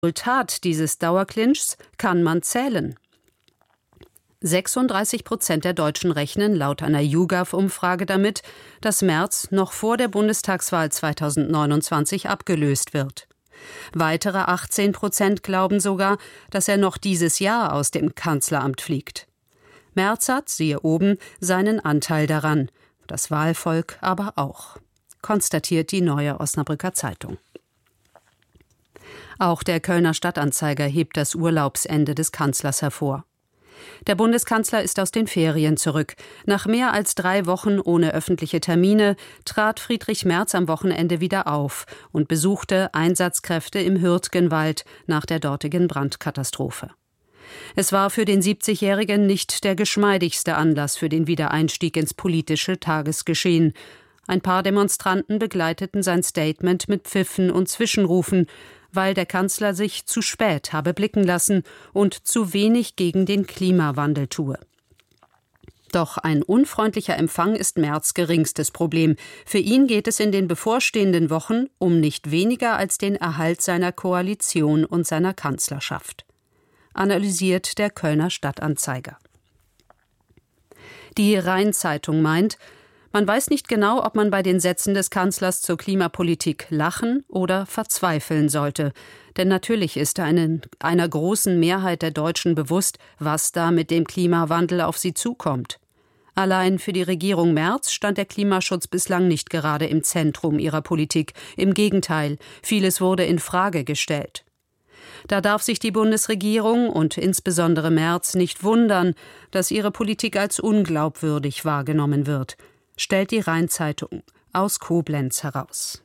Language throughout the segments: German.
Resultat dieses Dauerclinchs kann man zählen. 36% der Deutschen rechnen laut einer YouGov-Umfrage damit, dass Merz noch vor der Bundestagswahl 2029 abgelöst wird. Weitere 18% glauben sogar, dass er noch dieses Jahr aus dem Kanzleramt fliegt. Merz hat, siehe oben, seinen Anteil daran, das Wahlvolk aber auch, konstatiert die Neue Osnabrücker Zeitung. Auch der Kölner Stadtanzeiger hebt das Urlaubsende des Kanzlers hervor. Der Bundeskanzler ist aus den Ferien zurück. Nach mehr als 3 Wochen ohne öffentliche Termine trat Friedrich Merz am Wochenende wieder auf und besuchte Einsatzkräfte im Hürtgenwald nach der dortigen Brandkatastrophe. Es war für den 70-Jährigen nicht der geschmeidigste Anlass für den Wiedereinstieg ins politische Tagesgeschehen. Ein paar Demonstranten begleiteten sein Statement mit Pfiffen und Zwischenrufen, weil der Kanzler sich zu spät habe blicken lassen und zu wenig gegen den Klimawandel tue. Doch ein unfreundlicher Empfang ist Merz' geringstes Problem. Für ihn geht es in den bevorstehenden Wochen um nicht weniger als den Erhalt seiner Koalition und seiner Kanzlerschaft, analysiert der Kölner Stadtanzeiger. Die Rhein-Zeitung meint, man weiß nicht genau, ob man bei den Sätzen des Kanzlers zur Klimapolitik lachen oder verzweifeln sollte. Denn natürlich ist einer großen Mehrheit der Deutschen bewusst, was da mit dem Klimawandel auf sie zukommt. Allein für die Regierung Merz stand der Klimaschutz bislang nicht gerade im Zentrum ihrer Politik. Im Gegenteil, vieles wurde in Frage gestellt. Da darf sich die Bundesregierung und insbesondere Merz nicht wundern, dass ihre Politik als unglaubwürdig wahrgenommen wird, stellt die Rhein-Zeitung aus Koblenz heraus.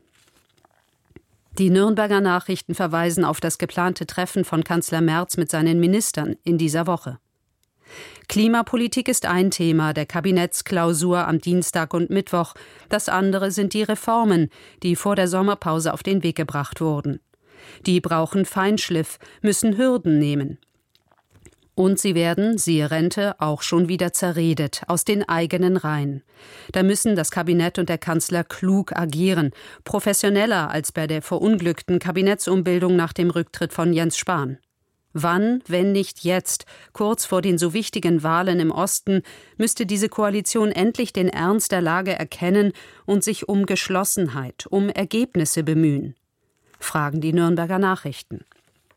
Die Nürnberger Nachrichten verweisen auf das geplante Treffen von Kanzler Merz mit seinen Ministern in dieser Woche. Klimapolitik ist ein Thema der Kabinettsklausur am Dienstag und Mittwoch. Das andere sind die Reformen, die vor der Sommerpause auf den Weg gebracht wurden. Die brauchen Feinschliff, müssen Hürden nehmen. Und sie werden, siehe Rente, auch schon wieder zerredet, aus den eigenen Reihen. Da müssen das Kabinett und der Kanzler klug agieren, professioneller als bei der verunglückten Kabinettsumbildung nach dem Rücktritt von Jens Spahn. Wann, wenn nicht jetzt, kurz vor den so wichtigen Wahlen im Osten, müsste diese Koalition endlich den Ernst der Lage erkennen und sich um Geschlossenheit, um Ergebnisse bemühen? Fragen die Nürnberger Nachrichten.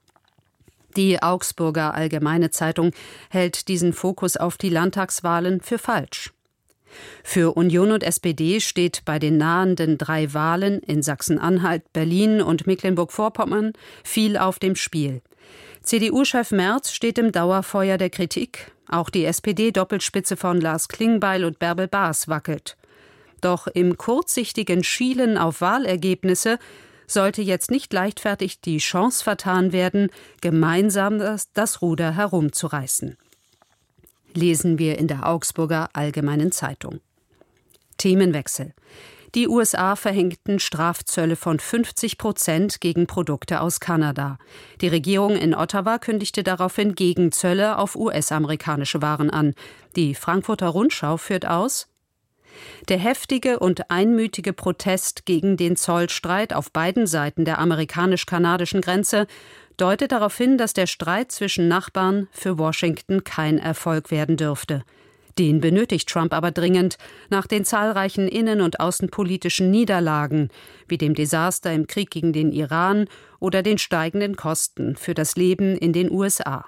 Die Augsburger Allgemeine Zeitung hält diesen Fokus auf die Landtagswahlen für falsch. Für Union und SPD steht bei den nahenden 3 Wahlen in Sachsen-Anhalt, Berlin und Mecklenburg-Vorpommern viel auf dem Spiel. CDU-Chef Merz steht im Dauerfeuer der Kritik. Auch die SPD-Doppelspitze von Lars Klingbeil und Bärbel Baas wackelt. Doch im kurzsichtigen Schielen auf Wahlergebnisse sollte jetzt nicht leichtfertig die Chance vertan werden, gemeinsam das Ruder herumzureißen. Lesen wir in der Augsburger Allgemeinen Zeitung. Themenwechsel. Die USA verhängten Strafzölle von 50% gegen Produkte aus Kanada. Die Regierung in Ottawa kündigte daraufhin Gegenzölle auf US-amerikanische Waren an. Die Frankfurter Rundschau führt aus: Der heftige und einmütige Protest gegen den Zollstreit auf beiden Seiten der amerikanisch-kanadischen Grenze deutet darauf hin, dass der Streit zwischen Nachbarn für Washington kein Erfolg werden dürfte. Den benötigt Trump aber dringend nach den zahlreichen innen- und außenpolitischen Niederlagen, wie dem Desaster im Krieg gegen den Iran oder den steigenden Kosten für das Leben in den USA.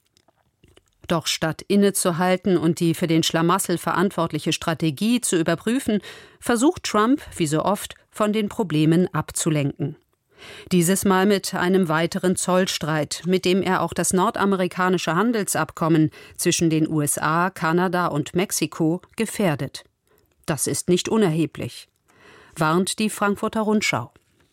Doch statt innezuhalten und die für den Schlamassel verantwortliche Strategie zu überprüfen, versucht Trump, wie so oft, von den Problemen abzulenken. Dieses Mal mit einem weiteren Zollstreit, mit dem er auch das nordamerikanische Handelsabkommen zwischen den USA, Kanada und Mexiko gefährdet. Das ist nicht unerheblich, warnt die Frankfurter Rundschau.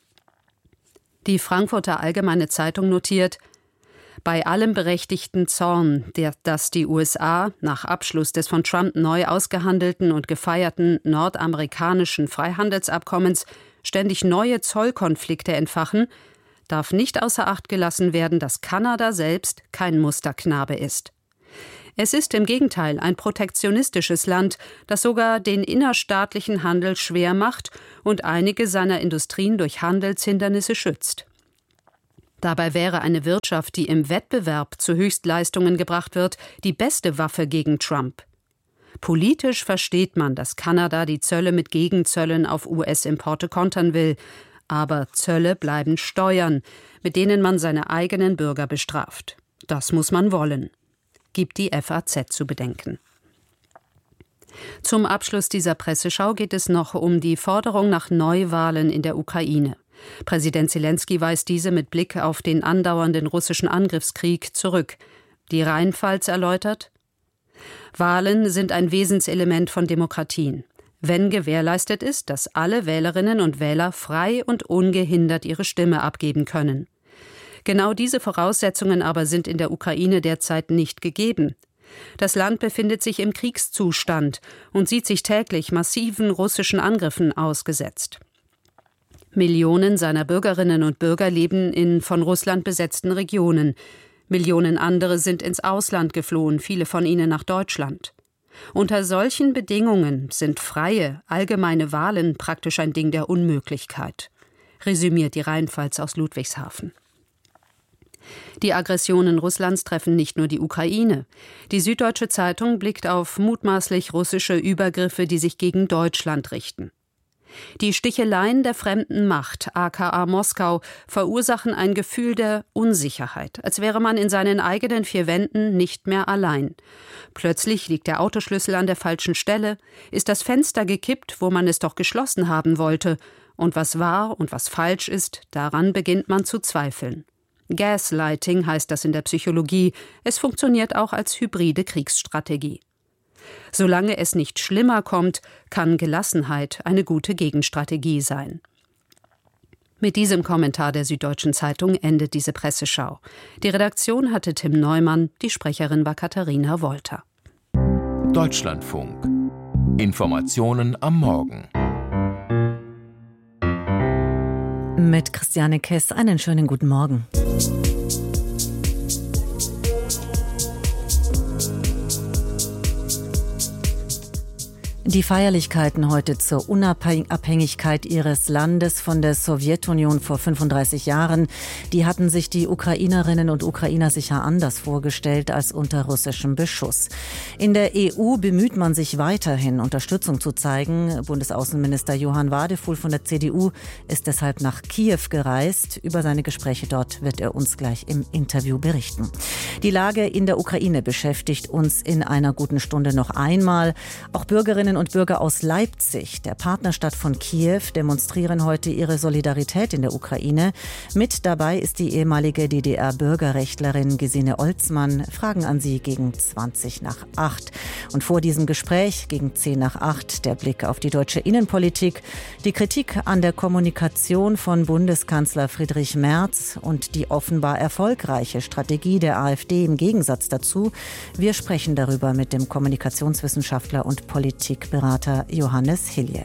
Die Frankfurter Allgemeine Zeitung notiert: Bei allem berechtigten Zorn, dass die USA nach Abschluss des von Trump neu ausgehandelten und gefeierten nordamerikanischen Freihandelsabkommens ständig neue Zollkonflikte entfachen, darf nicht außer Acht gelassen werden, dass Kanada selbst kein Musterknabe ist. Es ist im Gegenteil ein protektionistisches Land, das sogar den innerstaatlichen Handel schwer macht und einige seiner Industrien durch Handelshindernisse schützt. Dabei wäre eine Wirtschaft, die im Wettbewerb zu Höchstleistungen gebracht wird, die beste Waffe gegen Trump. Politisch versteht man, dass Kanada die Zölle mit Gegenzöllen auf US-Importe kontern will. Aber Zölle bleiben Steuern, mit denen man seine eigenen Bürger bestraft. Das muss man wollen, gibt die FAZ zu bedenken. Zum Abschluss dieser Presseschau geht es noch um die Forderung nach Neuwahlen in der Ukraine. Präsident Selenskyj weist diese mit Blick auf den andauernden russischen Angriffskrieg zurück. Die Rheinpfalz erläutert: Wahlen sind ein Wesenselement von Demokratien. Wenn gewährleistet ist, dass alle Wählerinnen und Wähler frei und ungehindert ihre Stimme abgeben können. Genau diese Voraussetzungen aber sind in der Ukraine derzeit nicht gegeben. Das Land befindet sich im Kriegszustand und sieht sich täglich massiven russischen Angriffen ausgesetzt. Millionen seiner Bürgerinnen und Bürger leben in von Russland besetzten Regionen. Millionen andere sind ins Ausland geflohen, viele von ihnen nach Deutschland. Unter solchen Bedingungen sind freie, allgemeine Wahlen praktisch ein Ding der Unmöglichkeit, resümiert die Rheinpfalz aus Ludwigshafen. Die Aggressionen Russlands treffen nicht nur die Ukraine. Die Süddeutsche Zeitung blickt auf mutmaßlich russische Übergriffe, die sich gegen Deutschland richten. Die Sticheleien der fremden Macht, aka Moskau, verursachen ein Gefühl der Unsicherheit, als wäre man in seinen eigenen vier Wänden nicht mehr allein. Plötzlich liegt der Autoschlüssel an der falschen Stelle, ist das Fenster gekippt, wo man es doch geschlossen haben wollte, und was wahr und was falsch ist, daran beginnt man zu zweifeln. Gaslighting heißt das in der Psychologie, es funktioniert auch als hybride Kriegsstrategie. Solange es nicht schlimmer kommt, kann Gelassenheit eine gute Gegenstrategie sein. Mit diesem Kommentar der Süddeutschen Zeitung endet diese Presseschau. Die Redaktion hatte Tim Neumann, die Sprecherin war Katharina Wolter. Deutschlandfunk. Informationen am Morgen. Mit Christiane Kess einen schönen guten Morgen. Die Feierlichkeiten heute zur Unabhängigkeit ihres Landes von der Sowjetunion vor 35 Jahren, die hatten sich die Ukrainerinnen und Ukrainer sicher anders vorgestellt als unter russischem Beschuss. In der EU bemüht man sich weiterhin, Unterstützung zu zeigen. Bundesaußenminister Johann Wadefuhl von der CDU ist deshalb nach Kiew gereist. Über seine Gespräche dort wird er uns gleich im Interview berichten. Die Lage in der Ukraine beschäftigt uns in einer guten Stunde noch einmal. Auch Bürgerinnen und Bürger aus Leipzig, der Partnerstadt von Kiew, demonstrieren heute ihre Solidarität in der Ukraine. Mit dabei ist die ehemalige DDR-Bürgerrechtlerin Gesine Olzmann. Fragen an sie gegen 7:20. Und vor diesem Gespräch gegen 7:10 der Blick auf die deutsche Innenpolitik, die Kritik an der Kommunikation von Bundeskanzler Friedrich Merz und die offenbar erfolgreiche Strategie der AfD im Gegensatz dazu. Wir sprechen darüber mit dem Kommunikationswissenschaftler und Politikberater Johannes Hilje.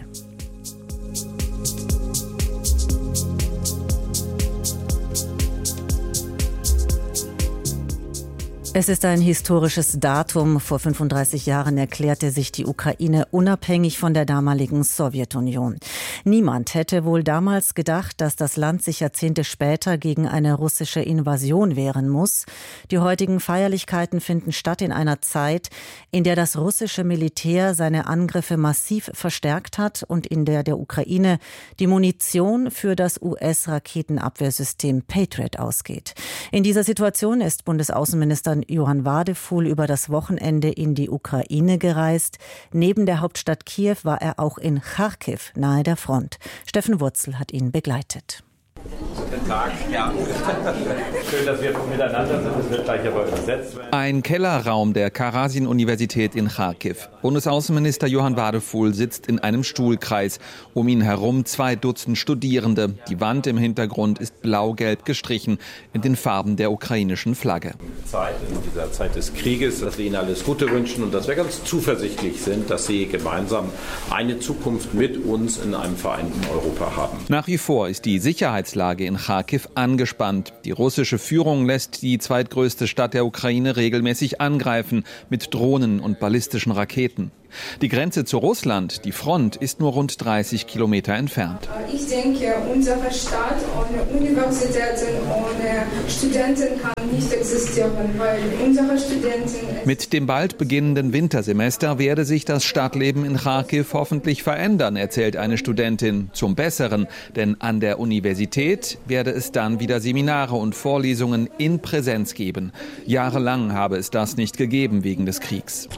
Es ist ein historisches Datum. Vor 35 Jahren erklärte sich die Ukraine unabhängig von der damaligen Sowjetunion. Niemand hätte wohl damals gedacht, dass das Land sich Jahrzehnte später gegen eine russische Invasion wehren muss. Die heutigen Feierlichkeiten finden statt in einer Zeit, in der das russische Militär seine Angriffe massiv verstärkt hat und in der der Ukraine die Munition für das US-Raketenabwehrsystem Patriot ausgeht. In dieser Situation ist Bundesaußenminister Johann Wadefuhl über das Wochenende in die Ukraine gereist. Neben der Hauptstadt Kiew war er auch in Charkiw, nahe der Front. Steffen Wurzel hat ihn begleitet. Guten Tag. Ja. Schön, dass wir miteinander sind. Das wird gleich aber übersetzt werden. Ein Kellerraum der Karasin-Universität in Charkiw. Bundesaußenminister Johann Wadefuhl sitzt in einem Stuhlkreis. Um ihn herum 2 Dutzend Studierende. Die Wand im Hintergrund ist blau-gelb gestrichen in den Farben der ukrainischen Flagge. In dieser Zeit des Krieges, dass wir Ihnen alles Gute wünschen und dass wir ganz zuversichtlich sind, dass Sie gemeinsam eine Zukunft mit uns in einem vereinten Europa haben. Nach wie vor ist die Sicherheitslage in Charkiw angespannt. Die russische Führung lässt die zweitgrößte Stadt der Ukraine regelmäßig angreifen mit Drohnen und ballistischen Raketen. Die Grenze zu Russland, die Front, ist nur rund 30 Kilometer entfernt. Ich denke, unsere Stadt ohne Universitäten, ohne Studenten kann nicht existieren, weil unsere Studenten... Mit dem bald beginnenden Wintersemester werde sich das Stadtleben in Charkiw hoffentlich verändern, erzählt eine Studentin. Zum Besseren, denn an der Universität werde es dann wieder Seminare und Vorlesungen in Präsenz geben. Jahrelang habe es das nicht gegeben wegen des Kriegs.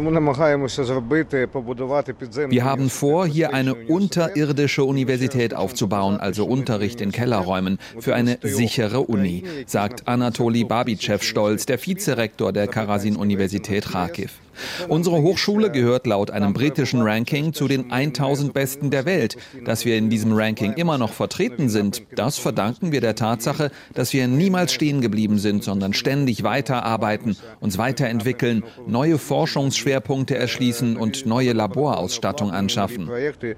Wir haben vor, hier eine unterirdische Universität aufzubauen, also Unterricht in Kellerräumen, für eine sichere Uni, sagt Anatoli Babitschew stolz, der Vizerektor der Karasin-Universität Charkiw. Unsere Hochschule gehört laut einem britischen Ranking zu den 1000 Besten der Welt. Dass wir in diesem Ranking immer noch vertreten sind, das verdanken wir der Tatsache, dass wir niemals stehen geblieben sind, sondern ständig weiterarbeiten, uns weiterentwickeln, neue Forschungsschwerpunkte erschließen und neue Laborausstattung anschaffen.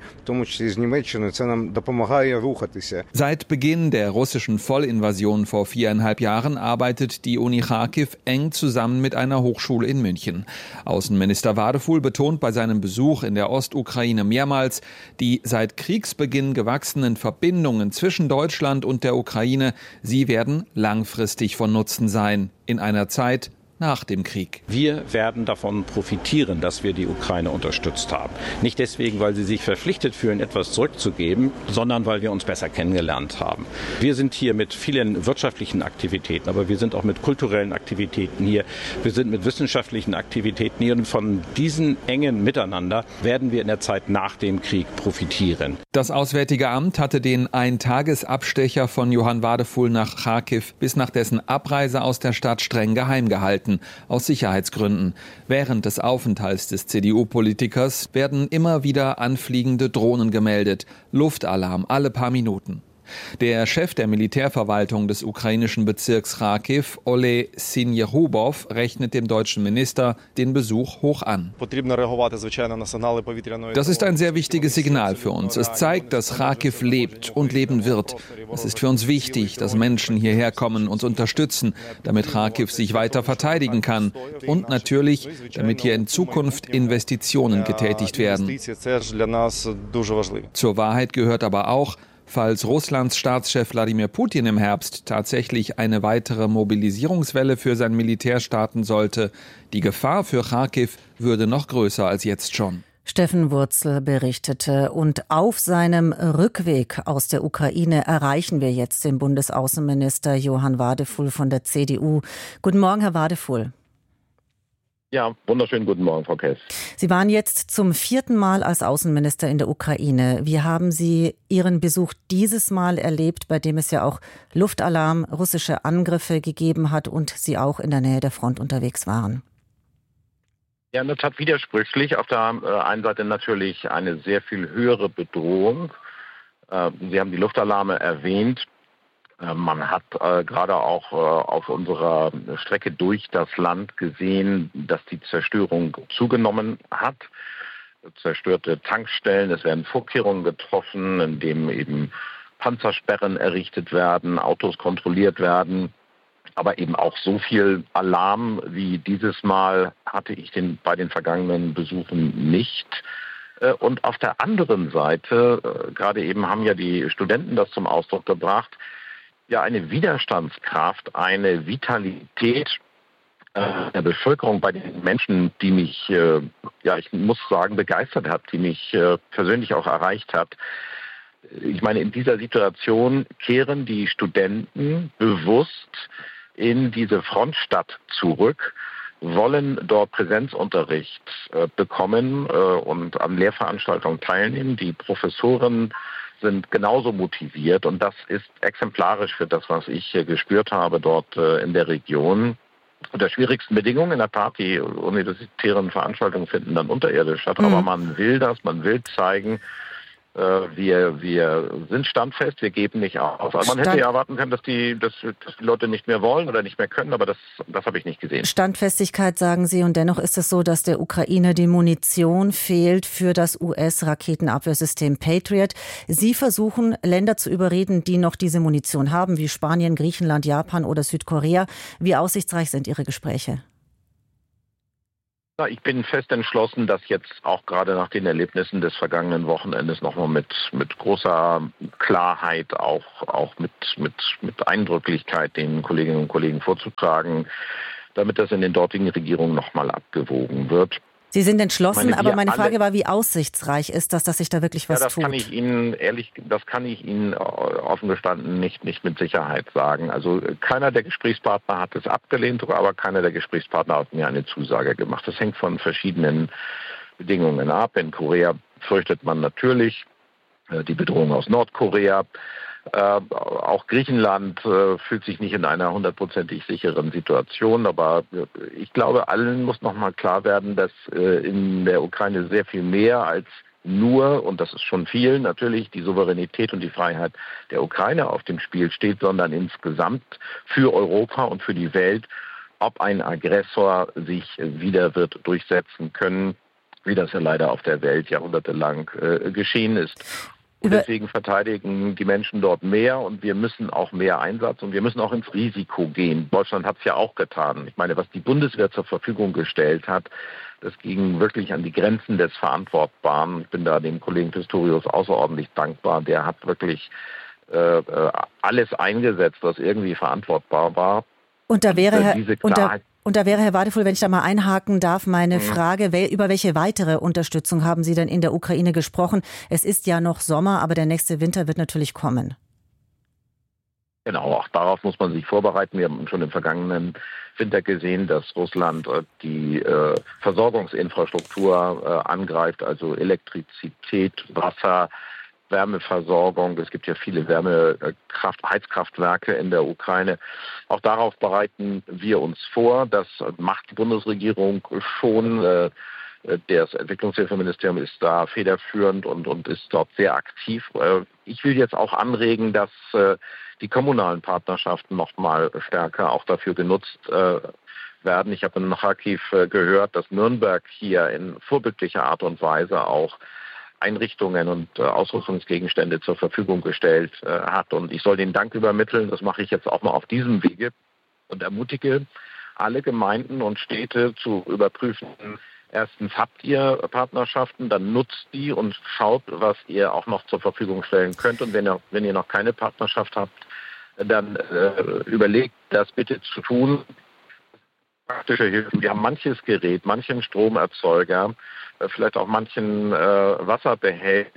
Seit Beginn der russischen Vollinvasion vor 4,5 Jahren arbeitet die Uni Charkiw eng zusammen mit einer Hochschule in München. Außenminister Wadeful betont bei seinem Besuch in der Ostukraine mehrmals, die seit Kriegsbeginn gewachsenen Verbindungen zwischen Deutschland und der Ukraine, sie werden langfristig von Nutzen sein, in einer Zeit nach dem Krieg. Wir werden davon profitieren, dass wir die Ukraine unterstützt haben. Nicht deswegen, weil sie sich verpflichtet fühlen, etwas zurückzugeben, sondern weil wir uns besser kennengelernt haben. Wir sind hier mit vielen wirtschaftlichen Aktivitäten, aber wir sind auch mit kulturellen Aktivitäten hier. Wir sind mit wissenschaftlichen Aktivitäten hier. Und von diesen engen Miteinander werden wir in der Zeit nach dem Krieg profitieren. Das Auswärtige Amt hatte den Eintagesabstecher von Johann Wadeful nach Charkiw bis nach dessen Abreise aus der Stadt streng geheim gehalten. Aus Sicherheitsgründen. Während des Aufenthalts des CDU-Politikers werden immer wieder anfliegende Drohnen gemeldet. Luftalarm alle paar Minuten. Der Chef der Militärverwaltung des ukrainischen Bezirks Charkiw, Ole Sinjerubov, rechnet dem deutschen Minister den Besuch hoch an. Das ist ein sehr wichtiges Signal für uns. Es zeigt, dass Charkiw lebt und leben wird. Es ist für uns wichtig, dass Menschen hierher kommen, uns unterstützen, damit Charkiw sich weiter verteidigen kann und natürlich, damit hier in Zukunft Investitionen getätigt werden. Zur Wahrheit gehört aber auch, falls Russlands Staatschef Wladimir Putin im Herbst tatsächlich eine weitere Mobilisierungswelle für sein Militär starten sollte, die Gefahr für Charkiw würde noch größer als jetzt schon. Steffen Wurzel berichtete. Und auf seinem Rückweg aus der Ukraine erreichen wir jetzt den Bundesaußenminister Johann Wadeful von der CDU. Guten Morgen, Herr Wadeful. Ja, wunderschönen guten Morgen, Frau Kess. Sie waren jetzt zum 4. Mal als Außenminister in der Ukraine. Wie haben Sie Ihren Besuch dieses Mal erlebt, bei dem es ja auch Luftalarm, russische Angriffe gegeben hat und Sie auch in der Nähe der Front unterwegs waren? Ja, in der Tat widersprüchlich. Auf der einen Seite natürlich eine sehr viel höhere Bedrohung. Sie haben die Luftalarme erwähnt. Man hat gerade auch auf unserer Strecke durch das Land gesehen, dass die Zerstörung zugenommen hat. Zerstörte Tankstellen, es werden Vorkehrungen getroffen, indem eben Panzersperren errichtet werden, Autos kontrolliert werden. Aber eben auch so viel Alarm wie dieses Mal hatte ich bei den vergangenen Besuchen nicht. Und auf der anderen Seite, gerade eben haben ja die Studenten das zum Ausdruck gebracht, ja eine Widerstandskraft, eine Vitalität der Bevölkerung bei den Menschen, die mich, ich muss sagen, begeistert hat, die mich persönlich auch erreicht hat. Ich meine, in dieser Situation kehren die Studenten bewusst in diese Frontstadt zurück, wollen dort Präsenzunterricht bekommen und an Lehrveranstaltungen teilnehmen. Die Professoren sind genauso motiviert und das ist exemplarisch für das, was ich gespürt habe dort in der Region. Unter schwierigsten Bedingungen, in der Tat, die universitären Veranstaltungen finden dann unterirdisch statt, aber man will will zeigen, wir sind standfest, wir geben nicht auf. Also man hätte ja erwarten können, dass die Leute nicht mehr wollen oder nicht mehr können, aber das habe ich nicht gesehen. Standfestigkeit sagen Sie, und dennoch ist es so, dass der Ukraine die Munition fehlt für das US-Raketenabwehrsystem Patriot. Sie versuchen, Länder zu überreden, die noch diese Munition haben, wie Spanien, Griechenland, Japan oder Südkorea. Wie aussichtsreich sind Ihre Gespräche? Ich bin fest entschlossen, das jetzt auch gerade nach den Erlebnissen des vergangenen Wochenendes nochmal mit großer Klarheit, auch mit Eindrücklichkeit den Kolleginnen und Kollegen vorzutragen, damit das in den dortigen Regierungen nochmal abgewogen wird. Sie sind entschlossen, aber meine Frage war, wie aussichtsreich ist das, dass sich da wirklich was tut? Das kann ich Ihnen offen gestanden nicht mit Sicherheit sagen. Also keiner der Gesprächspartner hat es abgelehnt, aber keiner der Gesprächspartner hat mir eine Zusage gemacht. Das hängt von verschiedenen Bedingungen ab. In Korea fürchtet man natürlich die Bedrohung aus Nordkorea. Auch Griechenland fühlt sich nicht in einer 100%ig sicheren Situation. Aber ich glaube, allen muss nochmal klar werden, dass in der Ukraine sehr viel mehr als nur, und das ist schon viel, natürlich die Souveränität und die Freiheit der Ukraine auf dem Spiel steht, sondern insgesamt für Europa und für die Welt, ob ein Aggressor sich wieder wird durchsetzen können, wie das ja leider auf der Welt jahrhundertelang geschehen ist. Und deswegen verteidigen die Menschen dort mehr und wir müssen auch mehr Einsatz und wir müssen auch ins Risiko gehen. Deutschland hat es ja auch getan. Ich meine, was die Bundeswehr zur Verfügung gestellt hat, das ging wirklich an die Grenzen des Verantwortbaren. Ich bin da dem Kollegen Pistorius außerordentlich dankbar. Der hat wirklich alles eingesetzt, was irgendwie verantwortbar war. Und da wäre Herr Wadefuhl, wenn ich da mal einhaken darf, meine Frage, über welche weitere Unterstützung haben Sie denn in der Ukraine gesprochen? Es ist ja noch Sommer, aber der nächste Winter wird natürlich kommen. Genau, auch darauf muss man sich vorbereiten. Wir haben schon im vergangenen Winter gesehen, dass Russland die Versorgungsinfrastruktur angreift, also Elektrizität, Wasser, Wärmeversorgung. Es gibt ja viele Heizkraftwerke in der Ukraine. Auch darauf bereiten wir uns vor. Das macht die Bundesregierung schon. Das Entwicklungshilfeministerium ist da federführend und ist dort sehr aktiv. Ich will jetzt auch anregen, dass die kommunalen Partnerschaften noch mal stärker auch dafür genutzt werden. Ich habe in Kharkiv gehört, dass Nürnberg hier in vorbildlicher Art und Weise auch Einrichtungen und Ausrüstungsgegenstände zur Verfügung gestellt hat. Und ich soll den Dank übermitteln, das mache ich jetzt auch mal auf diesem Wege und ermutige alle Gemeinden und Städte zu überprüfen. Erstens, habt ihr Partnerschaften, dann nutzt die und schaut, was ihr auch noch zur Verfügung stellen könnt. Und wenn ihr noch keine Partnerschaft habt, dann überlegt, das bitte zu tun. Praktische Hilfen. Wir haben manches Gerät, manchen Stromerzeuger, vielleicht auch manchen Wasserbehälter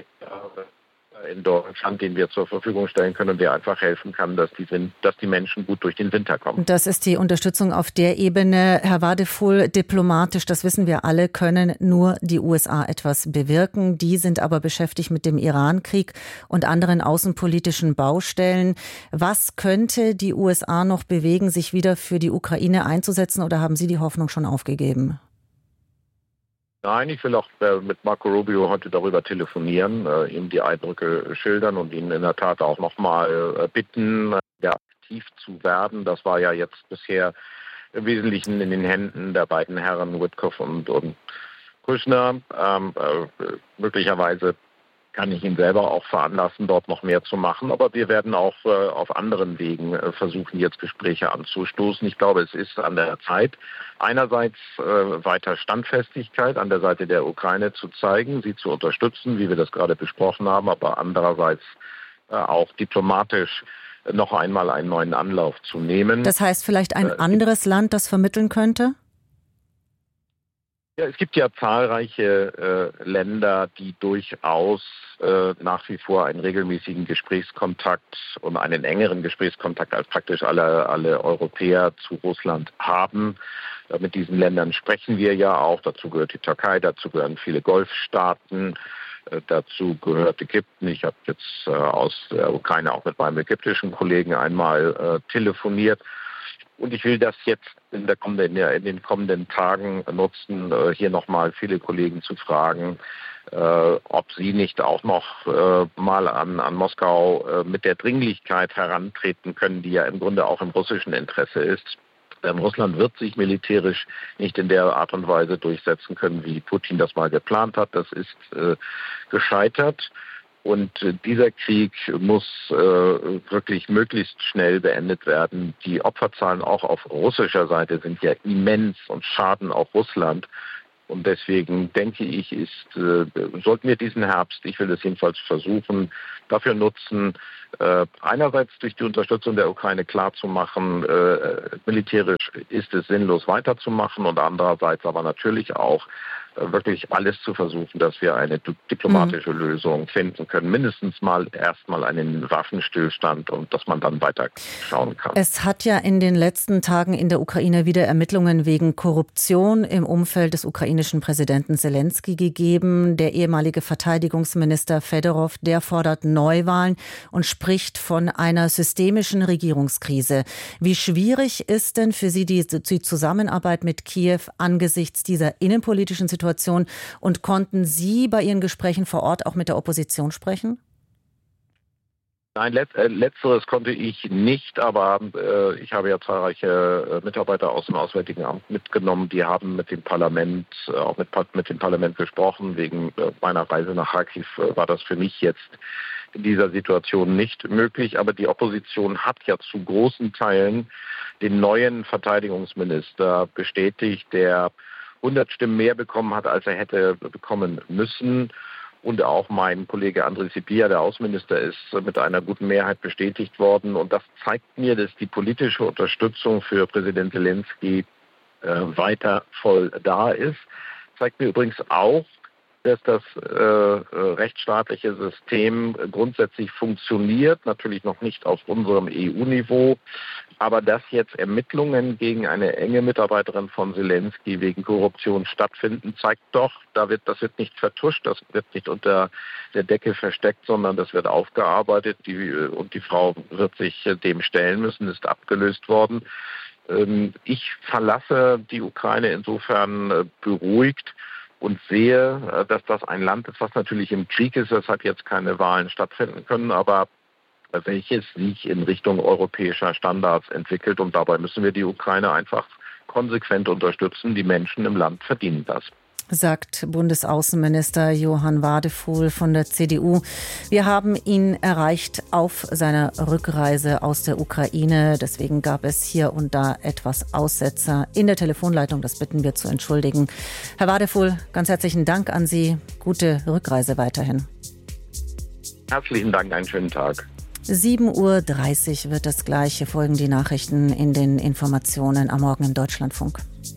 in Deutschland, den wir zur Verfügung stellen können und der einfach helfen kann, dass die Menschen gut durch den Winter kommen. Das ist die Unterstützung auf der Ebene. Herr Wadefuhl, diplomatisch, das wissen wir alle, können nur die USA etwas bewirken. Die sind aber beschäftigt mit dem Iran-Krieg und anderen außenpolitischen Baustellen. Was könnte die USA noch bewegen, sich wieder für die Ukraine einzusetzen, oder haben Sie die Hoffnung schon aufgegeben? Nein, ich will auch mit Marco Rubio heute darüber telefonieren, ihm die Eindrücke schildern und ihn in der Tat auch nochmal bitten, aktiv zu werden. Das war ja jetzt bisher im Wesentlichen in den Händen der beiden Herren Witkoff und Kushner. Möglicherweise kann ich ihn selber auch veranlassen, dort noch mehr zu machen. Aber wir werden auch auf anderen Wegen versuchen, jetzt Gespräche anzustoßen. Ich glaube, es ist an der Zeit, einerseits weiter Standfestigkeit an der Seite der Ukraine zu zeigen, sie zu unterstützen, wie wir das gerade besprochen haben, aber andererseits auch diplomatisch noch einmal einen neuen Anlauf zu nehmen. Das heißt vielleicht ein anderes Land, das vermitteln könnte? Ja, es gibt ja zahlreiche Länder, die durchaus nach wie vor einen regelmäßigen Gesprächskontakt und einen engeren Gesprächskontakt als praktisch alle Europäer zu Russland haben. Mit diesen Ländern sprechen wir ja auch. Dazu gehört die Türkei, dazu gehören viele Golfstaaten, dazu gehört Ägypten. Ich habe jetzt aus der Ukraine auch mit meinem ägyptischen Kollegen einmal telefoniert. Und ich will das jetzt in den kommenden Tagen nutzen, hier nochmal viele Kollegen zu fragen, ob sie nicht auch noch mal an Moskau mit der Dringlichkeit herantreten können, die ja im Grunde auch im russischen Interesse ist. Denn Russland wird sich militärisch nicht in der Art und Weise durchsetzen können, wie Putin das mal geplant hat. Das ist gescheitert. Und dieser Krieg muss wirklich möglichst schnell beendet werden. Die Opferzahlen auch auf russischer Seite sind ja immens und schaden auch Russland. Und deswegen denke ich, sollten wir diesen Herbst, ich will es jedenfalls versuchen, dafür nutzen, einerseits durch die Unterstützung der Ukraine klarzumachen, militärisch ist es sinnlos weiterzumachen und andererseits aber natürlich auch wirklich alles zu versuchen, dass wir eine diplomatische Lösung finden können. Mindestens erstmal einen Waffenstillstand und dass man dann weiter schauen kann. Es hat ja in den letzten Tagen in der Ukraine wieder Ermittlungen wegen Korruption im Umfeld des ukrainischen Präsidenten Selenskyj gegeben. Der ehemalige Verteidigungsminister Fedorov, der fordert Neuwahlen und spricht von einer systemischen Regierungskrise. Wie schwierig ist denn für Sie die Zusammenarbeit mit Kiew angesichts dieser innenpolitischen Situation? Und konnten Sie bei Ihren Gesprächen vor Ort auch mit der Opposition sprechen? Nein, letzteres konnte ich nicht, aber ich habe ja zahlreiche Mitarbeiter aus dem Auswärtigen Amt mitgenommen. Die haben mit dem Parlament, auch mit dem Parlament gesprochen. Wegen meiner Reise nach Kharkiv war das für mich jetzt in dieser Situation nicht möglich. Aber die Opposition hat ja zu großen Teilen den neuen Verteidigungsminister bestätigt, der 100 Stimmen mehr bekommen hat, als er hätte bekommen müssen. Und auch mein Kollege Andriy Sybiha, der Außenminister, ist mit einer guten Mehrheit bestätigt worden. Und das zeigt mir, dass die politische Unterstützung für Präsident Selenskyj weiter voll da ist. Zeigt mir übrigens auch, dass das rechtsstaatliche System grundsätzlich funktioniert, natürlich noch nicht auf unserem EU-Niveau, aber dass jetzt Ermittlungen gegen eine enge Mitarbeiterin von Selenskyj wegen Korruption stattfinden, zeigt doch, das wird nicht vertuscht, das wird nicht unter der Decke versteckt, sondern das wird aufgearbeitet und die Frau wird sich dem stellen müssen, ist abgelöst worden. Ich verlasse die Ukraine insofern beruhigt und sehe, dass das ein Land ist, was natürlich im Krieg ist, weshalb jetzt keine Wahlen stattfinden können, aber welches sich in Richtung europäischer Standards entwickelt. Und dabei müssen wir die Ukraine einfach konsequent unterstützen. Die Menschen im Land verdienen das. Sagt Bundesaußenminister Johann Wadefuhl von der CDU. Wir haben ihn erreicht auf seiner Rückreise aus der Ukraine. Deswegen gab es hier und da etwas Aussetzer in der Telefonleitung. Das bitten wir zu entschuldigen. Herr Wadefuhl, ganz herzlichen Dank an Sie. Gute Rückreise weiterhin. Herzlichen Dank, einen schönen Tag. 7:30 Uhr wird das gleiche folgen die Nachrichten in den Informationen am Morgen im Deutschlandfunk.